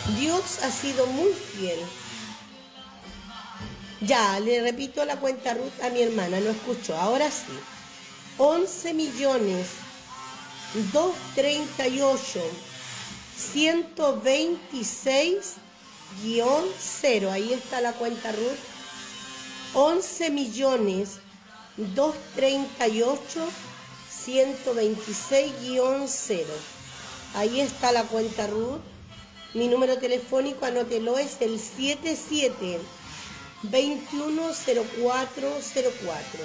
Dios ha sido muy fiel. Ya, le repito la cuenta Ruth a mi hermana, no escucho, ahora sí. 11.238.126-0, ahí está la cuenta Ruth. 11.238.126-0, ahí está la cuenta Ruth. Mi número telefónico, anótelo, es el 77-210404.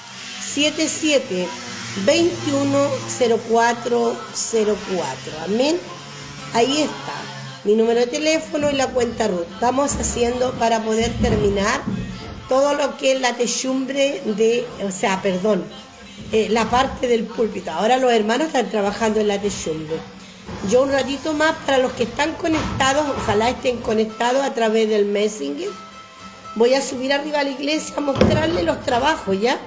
77-210404. Amén. Ahí está mi número de teléfono y la cuenta Ruth. Estamos haciendo para poder terminar todo lo que es la techumbre la parte del púlpito. Ahora los hermanos están trabajando en la techumbre. Yo un ratito más, para los que están conectados, ojalá estén conectados a través del Messenger, voy a subir arriba a la iglesia a mostrarles los trabajos, ¿ya?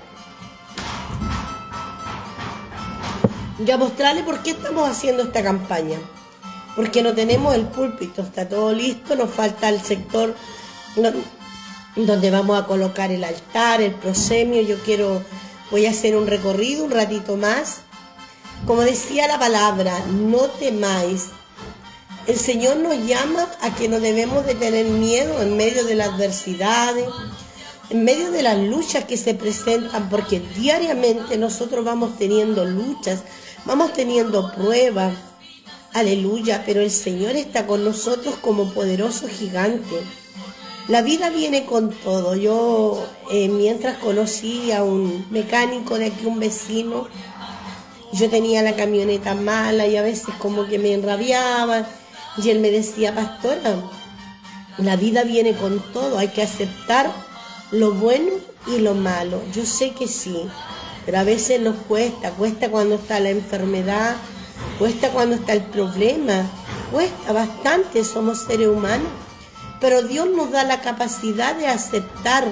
Y a mostrarles por qué estamos haciendo esta campaña. Porque no tenemos el púlpito, está todo listo, nos falta el sector donde vamos a colocar el altar, el proscenio. Voy a hacer un recorrido un ratito más. Como decía la palabra, no temáis. El Señor nos llama a que no debemos de tener miedo en medio de las adversidades, en medio de las luchas que se presentan, porque diariamente nosotros vamos teniendo luchas, vamos teniendo pruebas. Aleluya, pero el Señor está con nosotros como poderoso gigante. La vida viene con todo. Yo mientras conocí a un mecánico de aquí, un vecino, yo tenía la camioneta mala y a veces como que me enrabiaba. Y él me decía, pastora, la vida viene con todo, hay que aceptar lo bueno y lo malo. Yo sé que sí, pero a veces nos cuesta cuando está la enfermedad, cuesta cuando está el problema, cuesta bastante, somos seres humanos. Pero Dios nos da la capacidad de aceptar,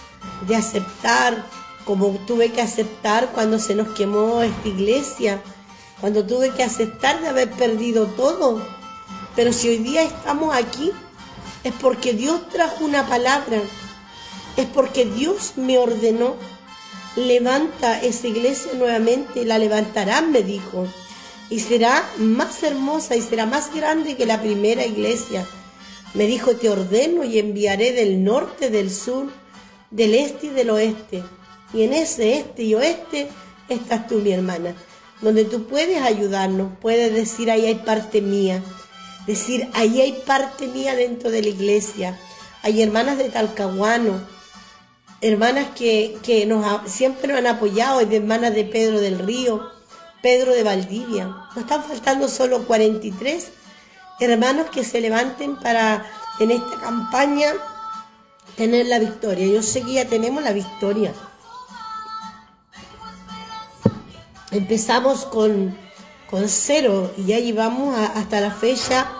como tuve que aceptar cuando se nos quemó esta iglesia, cuando tuve que aceptar de haber perdido todo. Pero si hoy día estamos aquí, es porque Dios trajo una palabra, es porque Dios me ordenó. Levanta esa iglesia nuevamente, la levantarán, me dijo, y será más hermosa y será más grande que la primera iglesia. Me dijo, te ordeno y enviaré del norte, del sur, del este y del oeste. Y en ese este y oeste estás tú, mi hermana, donde tú puedes ayudarnos, puedes decir, ahí hay parte mía. Decir, ahí hay parte mía dentro de la iglesia. Hay hermanas de Talcahuano, hermanas que siempre nos han apoyado, hay hermanas de Pedro del Río, Pedro de Valdivia. Nos están faltando solo 43 hermanos que se levanten para en esta campaña tener la victoria. Yo sé que ya tenemos la victoria. Empezamos con 0 y ya llevamos hasta la fecha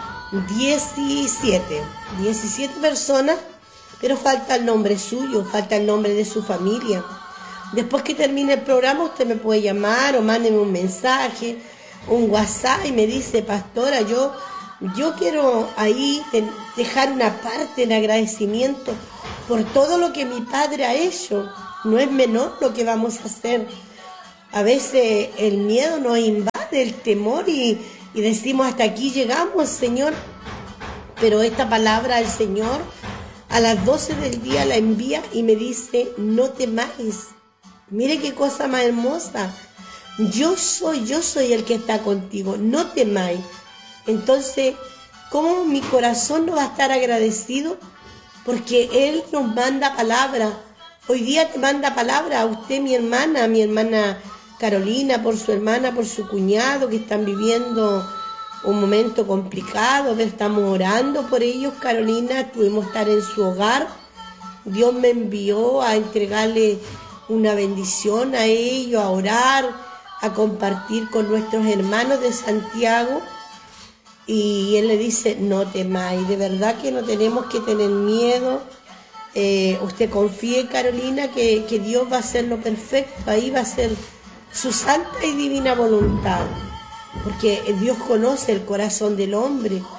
17 personas, pero falta el nombre suyo, falta el nombre de su familia. Después que termine el programa usted me puede llamar o mándeme un mensaje, un WhatsApp y me dice, pastora, yo quiero ahí dejar una parte en agradecimiento por todo lo que mi padre ha hecho. No es menor lo que vamos a hacer. A veces el miedo nos invade, el temor y decimos, hasta aquí llegamos, Señor. Pero esta palabra el Señor a las 12 del día la envía y me dice, no temáis. Mire qué cosa más hermosa. Yo soy el que está contigo, no temáis. Entonces, ¿cómo mi corazón no va a estar agradecido? Porque Él nos manda palabra. Hoy día te manda palabra a usted, mi hermana Carolina, por su hermana, por su cuñado, que están viviendo un momento complicado, que estamos orando por ellos. Carolina, pudimos estar en su hogar. Dios me envió a entregarle una bendición a ellos, a orar, a compartir con nuestros hermanos de Santiago. Y Él le dice, no temáis, de verdad que no tenemos que tener miedo. Usted confíe, Carolina, que Dios va a hacer lo perfecto, ahí va a ser su santa y divina voluntad, porque Dios conoce el corazón del hombre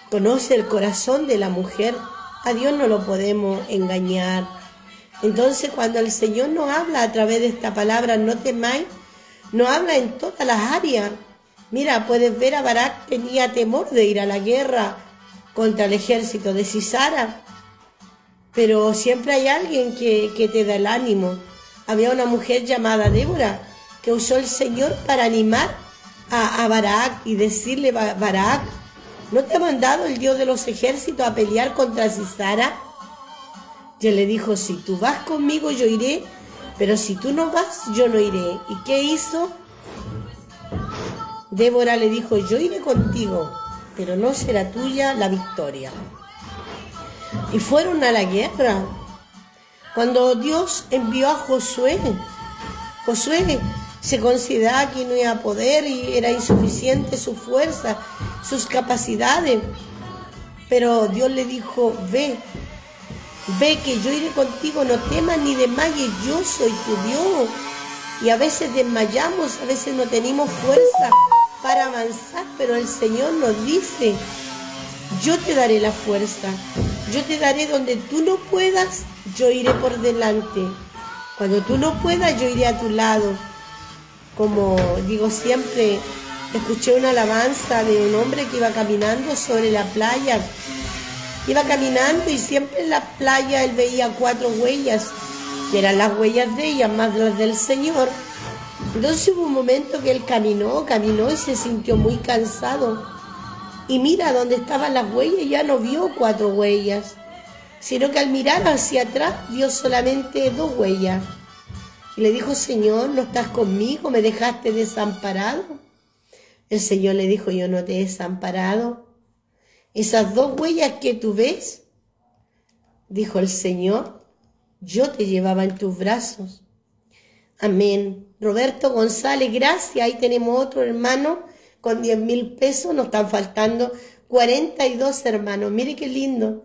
conoce el corazón de la mujer. A Dios no lo podemos engañar. Entonces, cuando el Señor nos habla a través de esta palabra, no temáis, nos habla en todas las áreas. Mira, puedes ver a Barak tenía temor de ir a la guerra contra el ejército de Sisara, pero siempre hay alguien que te da el ánimo. Había una mujer llamada Débora que usó el Señor para animar a Barak y decirle: Barak, ¿no te ha mandado el Dios de los ejércitos a pelear contra Sisara? Y él le dijo: si tú vas conmigo, yo iré, pero si tú no vas, yo no iré. ¿Y qué hizo? Débora le dijo: yo iré contigo, pero no será tuya la victoria. Y fueron a la guerra. Cuando Dios envió a Josué se consideraba que no iba a poder y era insuficiente su fuerza, sus capacidades. Pero Dios le dijo: ve que yo iré contigo, no temas ni desmayes, yo soy tu Dios. Y a veces desmayamos, a veces no tenemos fuerza para avanzar, pero el Señor nos dice: yo te daré la fuerza, yo te daré donde tú no puedas, yo iré por delante. Cuando tú no puedas, yo iré a tu lado. Como digo siempre, escuché una alabanza de un hombre que iba caminando sobre la playa. Iba caminando y siempre en la playa él veía 4 huellas, que eran las huellas de ella, más las del Señor. Entonces hubo un momento que él caminó y se sintió muy cansado. Y mira, donde estaban las huellas ya no vio 4 huellas, sino que al mirar hacia atrás vio solamente 2 huellas. Y le dijo: Señor, ¿no estás conmigo? ¿Me dejaste desamparado? El Señor le dijo: yo no te he desamparado. Esas 2 huellas que tú ves, dijo el Señor, yo te llevaba en tus brazos. Amén. Roberto González, gracias. Ahí tenemos otro hermano con 10,000 pesos. Nos están faltando 42 hermanos. Mire qué lindo.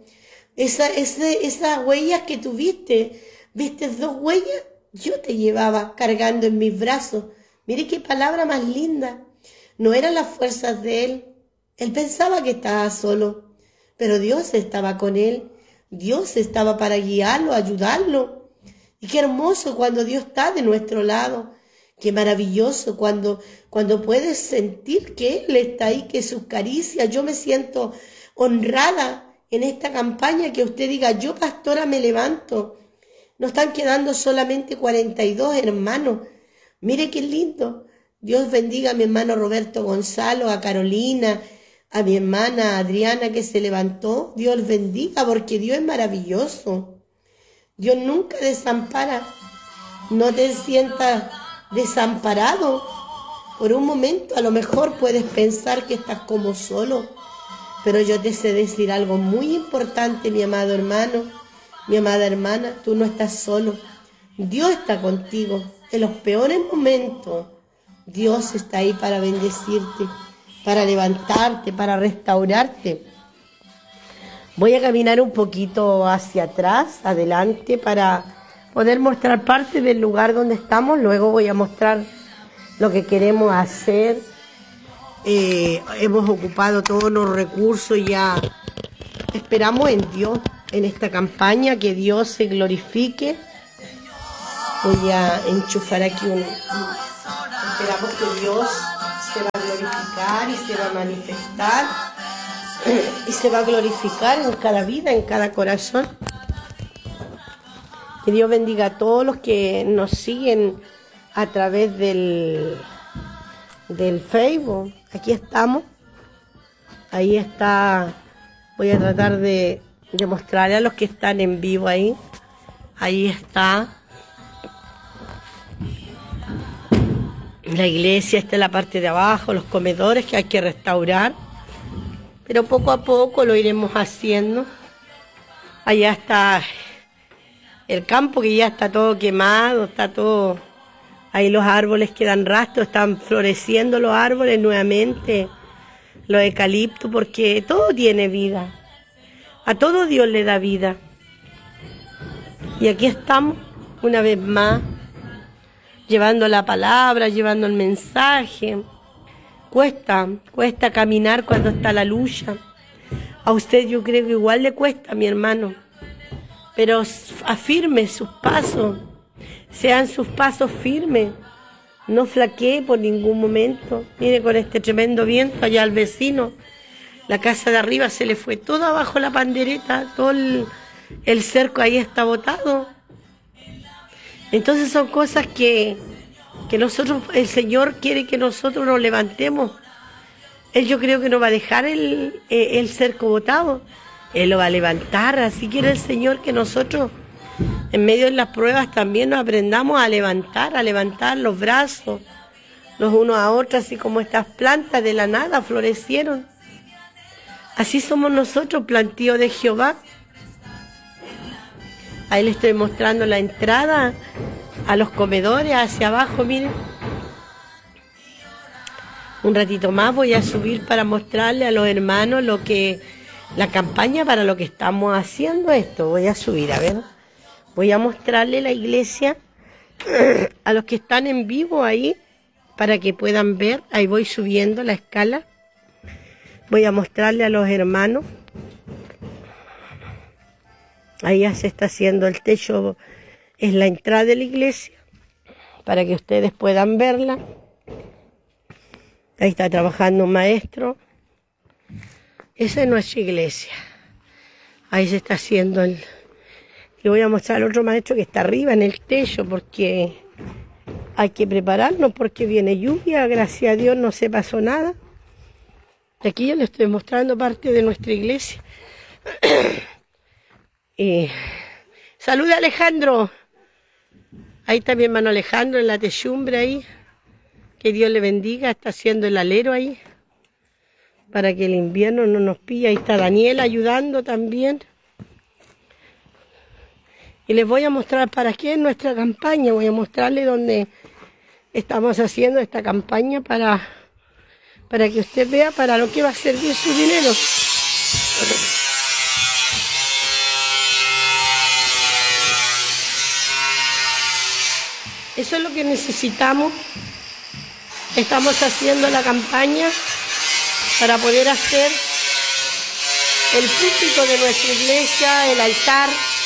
Esas huellas que tú viste 2 huellas, yo te llevaba cargando en mis brazos. Mire qué palabra más linda. No eran las fuerzas de él. Él pensaba que estaba solo, pero Dios estaba con él. Dios estaba para guiarlo, ayudarlo. Y qué hermoso cuando Dios está de nuestro lado. Qué maravilloso cuando puedes sentir que Él está ahí, que sus caricias. Yo me siento honrada en esta campaña que usted diga: yo, pastora, me levanto. No están quedando solamente 42 hermanos. Mire qué lindo. Dios bendiga a mi hermano Roberto Gonzalo, a Carolina, a mi hermana Adriana que se levantó. Dios bendiga, porque Dios es maravilloso. Dios nunca desampara. No te sientas desamparado. Por un momento a lo mejor puedes pensar que estás como solo, pero yo te sé decir algo muy importante, mi amado hermano, mi amada hermana: tú no estás solo. Dios está contigo. En los peores momentos, Dios está ahí para bendecirte, para levantarte, para restaurarte. Voy a caminar un poquito hacia atrás, adelante, para poder mostrar parte del lugar donde estamos. Luego voy a mostrar lo que queremos hacer. Hemos ocupado todos los recursos, ya esperamos en Dios, en esta campaña, que Dios se glorifique. Voy a enchufar aquí esperamos que Dios se va a glorificar y se va a manifestar y se va a glorificar en cada vida, en cada corazón. Que Dios bendiga a todos los que nos siguen a través del Facebook. Aquí estamos. Ahí está. Voy a tratar de mostrarle a los que están en vivo ahí. Ahí está. La iglesia está en la parte de abajo, los comedores que hay que restaurar. Pero poco a poco lo iremos haciendo. Allá está el campo, que ya está todo quemado, está todo. Ahí los árboles quedan rastros, están floreciendo los árboles nuevamente, los eucaliptos, porque todo tiene vida. A todo Dios le da vida. Y aquí estamos una vez más, llevando la palabra, llevando el mensaje. Cuesta caminar cuando está la lucha. A usted yo creo que igual le cuesta, mi hermano, pero afirme sus pasos, sean sus pasos firmes, no flaquee por ningún momento. Mire, con este tremendo viento allá al vecino, la casa de arriba se le fue todo abajo la pandereta, todo el cerco ahí está botado. Entonces son cosas que nosotros, el Señor quiere que nosotros nos levantemos. Él yo creo que no va a dejar el cerco botado, Él lo va a levantar. Así quiere el Señor que nosotros en medio de las pruebas también nos aprendamos a levantar los brazos los unos a otros, así como estas plantas de la nada florecieron. Así somos nosotros, plantío de Jehová. Ahí le estoy mostrando la entrada a los comedores hacia abajo, miren. Un ratito más voy a subir para mostrarle a los hermanos la campaña para lo que estamos haciendo esto. Voy a subir, a ver. Voy a mostrarle la iglesia a los que están en vivo ahí para que puedan ver. Ahí voy subiendo la escala. Voy a mostrarle a los hermanos. Ahí ya se está haciendo el techo. Es la entrada de la iglesia para que ustedes puedan verla. Ahí está trabajando un maestro. Esa es nuestra iglesia. Ahí se está haciendo el... Le voy a mostrar al otro maestro que está arriba en el techo porque hay que prepararnos porque viene lluvia. Gracias a Dios no se pasó nada. Aquí yo les estoy mostrando parte de nuestra iglesia. Saluda Alejandro. Ahí está mi hermano Alejandro en la techumbre ahí. Que Dios le bendiga. Está haciendo el alero ahí para que el invierno no nos pille. Ahí está Daniel ayudando también. Y les voy a mostrar para qué es nuestra campaña. Voy a mostrarles dónde estamos haciendo esta campaña para que usted vea para lo que va a servir su dinero. Eso es lo que necesitamos. Estamos haciendo la campaña para poder hacer el púlpito de nuestra iglesia, el altar.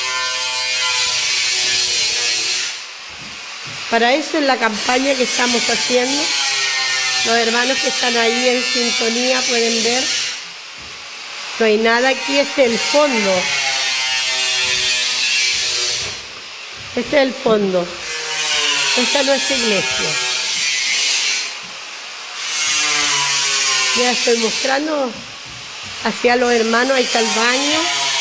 Para eso es la campaña que estamos haciendo. Los hermanos que están ahí en sintonía pueden ver. No hay nada aquí, este es el fondo. Este es el fondo. Esta es nuestra iglesia. Ya estoy mostrando hacia los hermanos, ahí está el baño.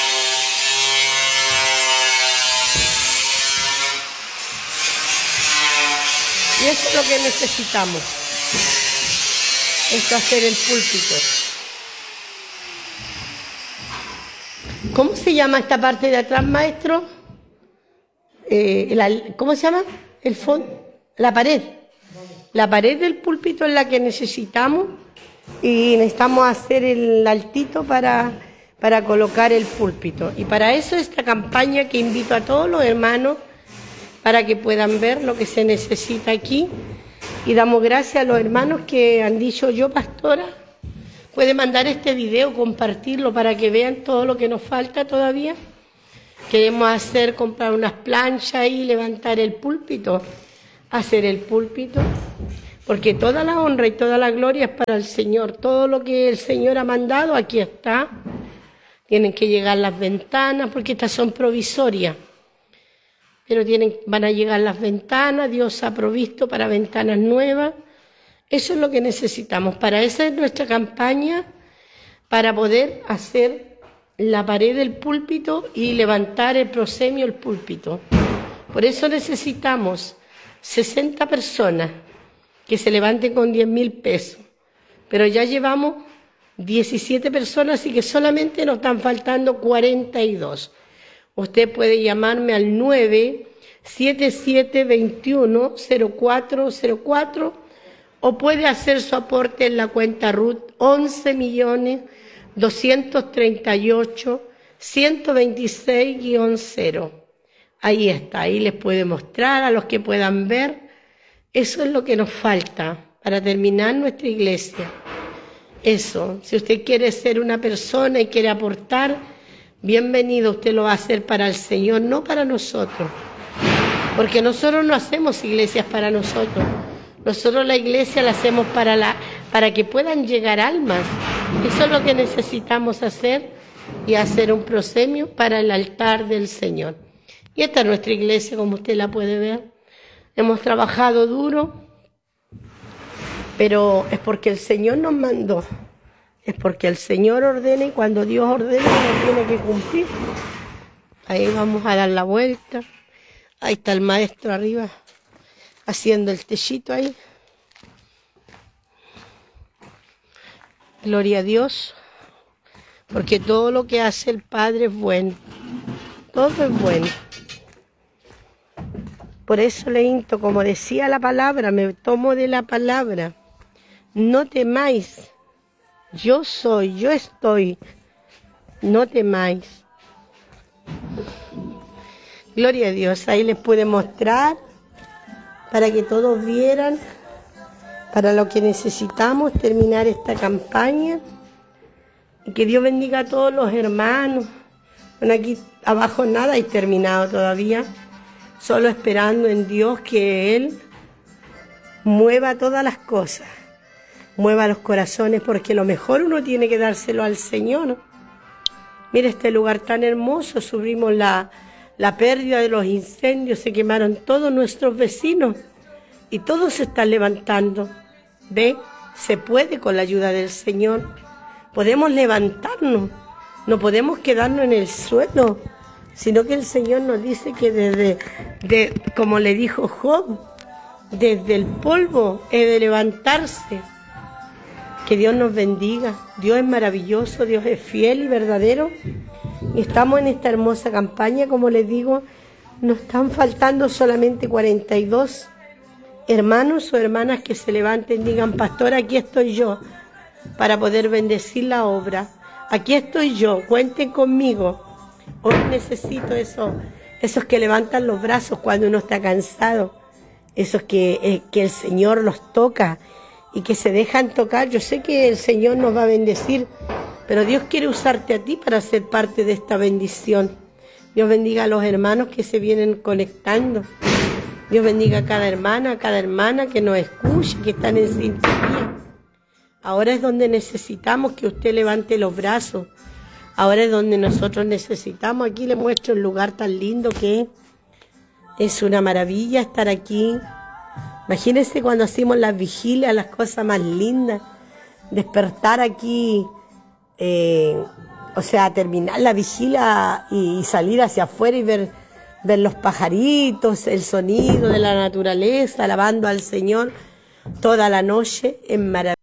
Y eso es lo que necesitamos. Esto hacer el púlpito. ¿Cómo se llama esta parte de atrás, maestro? ¿Cómo se llama? El fondo, la pared. La pared del púlpito es la que necesitamos y necesitamos hacer el altito para colocar el púlpito. Y para eso esta campaña que invito a todos los hermanos para que puedan ver lo que se necesita aquí. Y damos gracias a los hermanos que han dicho, yo pastora, puede mandar este video, compartirlo para que vean todo lo que nos falta todavía. Queremos comprar unas planchas y levantar el púlpito, hacer el púlpito, porque toda la honra y toda la gloria es para el Señor. Todo lo que el Señor ha mandado, aquí está. Tienen que llegar las ventanas, porque estas son provisorias. Pero van a llegar las ventanas, Dios ha provisto para ventanas nuevas. Eso es lo que necesitamos. Para esa es nuestra campaña, para poder hacer la pared del púlpito y levantar el proscenio del púlpito. Por eso necesitamos 60 personas que se levanten con 10.000 pesos. Pero ya llevamos 17 personas, así que solamente nos están faltando 42. Usted puede llamarme al 977-21-0404 o puede hacer su aporte en la cuenta RUT 11.238.126-0. Ahí está, ahí les puede mostrar a los que puedan ver. Eso es lo que nos falta para terminar nuestra iglesia. Eso, si usted quiere ser una persona y quiere aportar, bienvenido, usted lo va a hacer para el Señor, no para nosotros. Porque nosotros no hacemos iglesias para nosotros. Nosotros la iglesia la hacemos para que puedan llegar almas. Eso es lo que necesitamos hacer y hacer un proscenio para el altar del Señor. Y esta es nuestra iglesia, como usted la puede ver. Hemos trabajado duro, pero es porque el Señor nos mandó. Es porque el Señor ordena y cuando Dios ordena uno tiene que cumplir. Ahí vamos a dar la vuelta. Ahí está el maestro arriba haciendo el techito ahí. Gloria a Dios, porque todo lo que hace el Padre es bueno. Todo es bueno. Por eso le insto, como decía la palabra, me tomo de la palabra. No temáis. Yo soy, yo estoy. No temáis. Gloria a Dios. Ahí les pude mostrar para que todos vieran para lo que necesitamos terminar esta campaña. Y que Dios bendiga a todos los hermanos. Bueno, aquí abajo nada hay terminado todavía. Solo esperando en Dios que Él mueva todas las cosas. Mueva los corazones, porque lo mejor uno tiene que dárselo al Señor. Mira este lugar tan hermoso. Sufrimos la pérdida de los incendios. Se quemaron todos nuestros vecinos. Y todo se está levantando. ¿Ve? Se puede con la ayuda del Señor. Podemos levantarnos. No podemos quedarnos en el suelo. Sino que el Señor nos dice que como le dijo Job, desde el polvo he de levantarse. Que Dios nos bendiga. Dios es maravilloso, Dios es fiel y verdadero. Y estamos en esta hermosa campaña, como les digo, nos están faltando solamente 42 hermanos o hermanas que se levanten y digan, pastor, aquí estoy yo, para poder bendecir la obra. Aquí estoy yo, cuenten conmigo. Hoy necesito esos que levantan los brazos cuando uno está cansado, esos que el Señor los toca y que se dejan tocar. Yo sé que el Señor nos va a bendecir, pero Dios quiere usarte a ti para ser parte de esta bendición. Dios bendiga a los hermanos que se vienen conectando. Dios bendiga a cada hermana que nos escuche, que están en sintonía. Ahora es donde necesitamos que usted levante los brazos. Ahora es donde nosotros necesitamos. Aquí le muestro el lugar tan lindo que es. Es una maravilla estar aquí. Imagínense cuando hacemos las vigilias, las cosas más lindas. Despertar aquí, terminar la vigilia y salir hacia afuera y ver los pajaritos, el sonido de la naturaleza, alabando al Señor toda la noche. Es maravilloso.